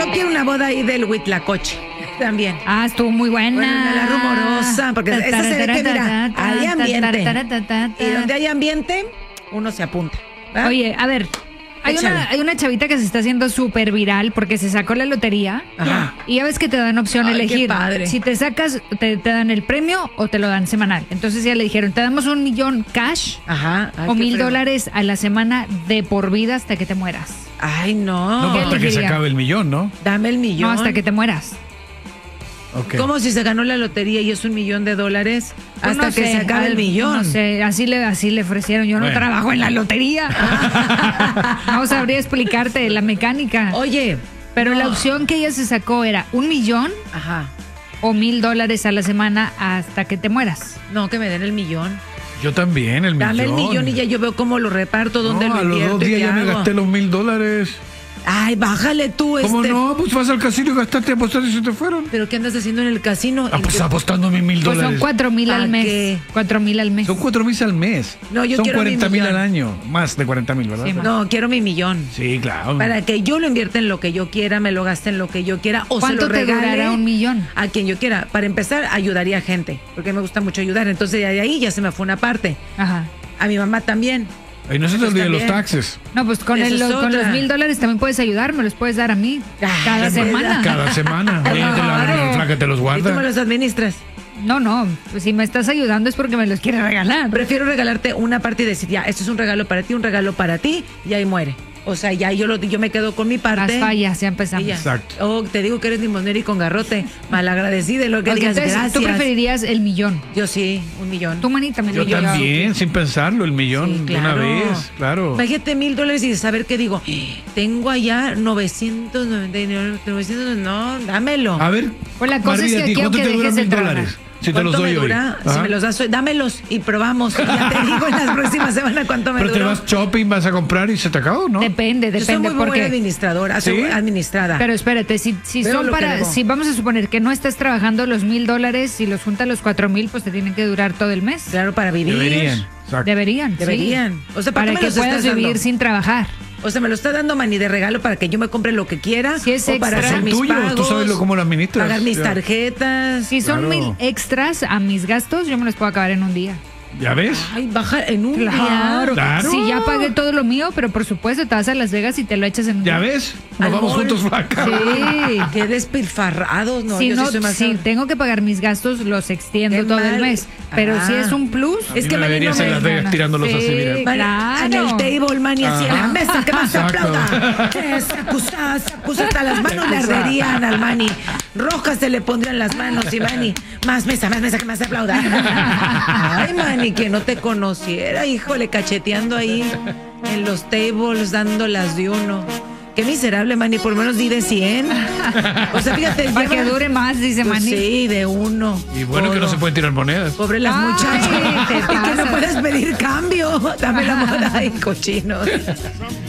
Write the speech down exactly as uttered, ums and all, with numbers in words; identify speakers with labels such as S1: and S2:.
S1: Yo quiero una boda ahí del Huitlacoche. También.
S2: Ah, estuvo muy buena.
S1: Bueno, la rumorosa, porque esa se ve que, mira, hay ambiente. Y donde hay ambiente, uno se apunta. ¿verdad?
S2: Oye, a ver, hay una, hay una chavita que se está haciendo súper viral porque se sacó la lotería.
S1: Ajá.
S2: Y ya ves que te dan opción a
S1: Ay,
S2: elegir.
S1: qué padre.
S2: Si te sacas, te, te dan el premio o te lo dan semanal. Entonces ya le dijeron, te damos un millón cash
S1: Ajá. Ay,
S2: o
S1: qué
S2: mil
S1: fregón.
S2: dólares a la semana de por vida hasta que te mueras.
S1: Ay, no.
S3: No,
S2: ¿Qué
S3: hasta que se
S2: elegiría?
S3: acabe el millón, ¿no?
S1: Dame el millón.
S2: No, hasta que te mueras.
S3: Ok.
S1: ¿Cómo si se ganó la lotería y es un millón de dólares?
S2: Pues
S1: Hasta
S2: no
S1: que
S2: sé,
S1: se acabe
S2: al-
S1: el millón.
S2: No sé, así le, así le ofrecieron. Yo no
S3: Bueno.
S2: trabajo en la lotería. No sabría explicarte la mecánica.
S1: Oye.
S2: Pero
S1: no.
S2: la opción que ella se sacó era un millón
S1: Ajá.
S2: o mil dólares a la semana hasta que te mueras.
S1: No, que me den el millón.
S3: Yo también, el
S1: Dame
S3: millón.
S1: el millón y ya yo veo cómo lo reparto, dónde
S3: No,
S1: lo
S3: a los
S1: invierto
S3: dos
S1: y
S3: días
S1: qué
S3: ya me
S1: hago.
S3: gasté los mil dólares.
S1: Ay, bájale tú,
S3: ¿Cómo
S1: este.
S3: no? Pues vas al casino y gastaste, apostaste y se te fueron.
S1: ¿Pero qué andas haciendo en el casino?
S3: Ah,
S1: ¿En
S3: pues
S1: qué-
S3: apostando mis mil
S2: Pues son
S3: dólares.
S2: cuatro mil
S1: ¿Pa'
S2: al mes.
S1: qué?
S2: Cuatro mil al mes.
S3: Son cuatro mil al mes.
S1: No, yo
S3: Son
S1: quiero mi
S3: cuarenta mil
S1: millón.
S3: al año. Más de cuarenta mil, ¿verdad?
S2: Sí, ma.
S1: No, quiero mi millón.
S3: Sí, claro.
S1: Para que yo lo invierta en lo que yo quiera, me lo gaste en lo que yo quiera o se
S2: ¿Cuánto
S1: lo
S2: te
S1: regale
S2: durará un millón?
S1: a quien yo quiera. Para empezar, ayudaría a gente, porque me gusta mucho ayudar. Entonces, de ahí ya se me fue una parte.
S2: Ajá.
S1: A mi mamá también.
S3: Y no se te
S1: Pues
S3: olviden los
S1: también.
S3: taxes.
S2: No, pues con,
S1: Esa
S2: el-
S1: es
S2: los, con
S1: otra.
S2: los mil dólares también puedes ayudar, me los puedes dar a mí.
S1: Ay,
S2: Cada
S1: qué
S2: semana.
S3: Cada semana. Ahí te la
S1: Claro.
S3: flaca te los
S1: Y tú me
S3: guarda.
S1: los administras.
S2: No, no, pues si me estás ayudando es porque me los quieres regalar.
S1: Prefiero regalarte una parte y decir, ya, esto es un regalo para ti, un regalo para ti, y ahí muere. O sea, ya yo, lo, yo me quedo con mi
S2: Las
S1: parte.
S2: fallas, ya
S1: y
S2: empezamos.
S1: ya.
S3: Exacto.
S1: Oh, te digo que eres limonero y con garrote. Malagradecida, lo que
S2: Ok,
S1: digas,
S2: entonces,
S1: gracias.
S2: tú preferirías el millón.
S1: Yo sí, un millón.
S2: Tu manita me
S3: Yo
S2: lo lleva.
S3: también, sin pensarlo, el millón
S1: Sí,
S3: de una
S1: claro.
S3: vez. Claro.
S1: Imagínate mil dólares y saber qué digo. Tengo allá novecientos noventa y nueve, novecientos, no, dámelo.
S3: A ver,
S2: Pues la cosa
S3: Barbie,
S2: es que
S3: ¿a ti
S2: quiero
S3: cuánto
S2: que
S3: te duran
S2: dejes de
S3: mil
S2: trabajar.
S3: dólares? Si te los
S1: ¿Cuánto
S3: doy
S1: me
S3: hoy.
S1: dura? Si
S3: Ajá.
S1: me los das hoy, dámelos y probamos. Ya te digo en las próximas semanas cuánto me
S3: Pero te
S1: duró.
S3: vas shopping, vas a comprar y se te acabó, ¿no?
S2: Depende,
S1: Yo soy
S2: depende
S1: muy buena
S2: porque.
S1: administradora, soy
S3: ¿Sí?
S1: administrada.
S2: Pero espérate, si, si
S1: Veo
S2: son
S1: lo que
S2: para,
S1: debo.
S2: si vamos a suponer que no estás trabajando los mil dólares, si los juntas los cuatro mil, pues te tienen que durar todo el mes.
S1: Claro, para vivir.
S3: Deberían. Exacto.
S2: Deberían. sí.
S1: Deberían. O sea, ¿para
S2: para
S1: qué me
S2: que
S1: los
S2: puedas
S1: estás
S2: vivir
S1: dando?
S2: sin trabajar.
S1: O sea, me lo está dando Manny de regalo para que yo me compre lo que quiera.
S2: Si es
S1: o para
S2: extra.
S1: hacer
S3: Son
S1: mis
S3: tuyos,
S1: pagos,
S3: tú sabes lo- cómo lo administras.
S1: pagar mis
S3: Ya.
S1: tarjetas.
S2: Si son
S3: Claro.
S2: mil extras a mis gastos, yo me los puedo acabar en un día.
S3: ¿Ya ves?
S1: Ay, baja en un
S2: Claro.
S1: día.
S3: Claro.
S2: Si ya pagué todo lo mío, pero por supuesto te vas a Las Vegas y te lo echas en un
S3: ¿Ya
S2: día.
S3: ves? Nos
S1: Al
S3: vamos
S1: mall.
S3: juntos, flaca.
S2: Sí.
S1: Qué despilfarrados, no,
S2: si
S1: yo
S2: no,
S1: sí soy más...
S2: si tengo que pagar mis gastos, los extiendo
S1: Qué
S2: todo el
S1: mal.
S2: mes. Pero
S1: Ah.
S2: si es un plus,
S1: Es que
S3: me
S1: Manny
S3: deberías
S1: no
S3: en
S1: me-
S3: Las Vegas tirándolos
S2: Sí.
S3: así, mira.
S1: Vale,
S2: Claro.
S1: En el table, Manny, así en la
S3: Ajá.
S1: mesa, que más se
S3: Exacto.
S1: aplauda. Que se acusa, se acusa, hasta las manos le arderían al Manny. Rojas se le pondrían las manos y Manny, más mesa, más mesa, que más se aplauda. Ay, Manny, que no te conociera, híjole, cacheteando ahí en los tables, dando las de uno. Qué miserable, Manny, por lo menos di de cien. O sea, fíjate,
S2: para que
S1: lleva-
S2: dure más, dice
S1: Pues
S2: Manny.
S1: sí, de uno.
S3: Y bueno que no
S1: Todo.
S3: se pueden tirar monedas.
S1: Pobre las
S2: Ay,
S1: muchachas.
S2: te
S1: Y que no
S2: pasas.
S1: puedes pedir cambio. Dame la moda y cochinos.